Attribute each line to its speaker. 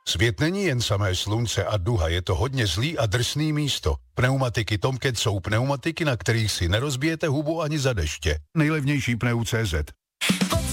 Speaker 1: Svět není jen samé slunce a duha, je to hodně zlý a drsný místo. Pneumatiky Tomcat jsou pneumatiky, na kterých si nerozbijete hubu ani za deště. Nejlevnější pneu.cz.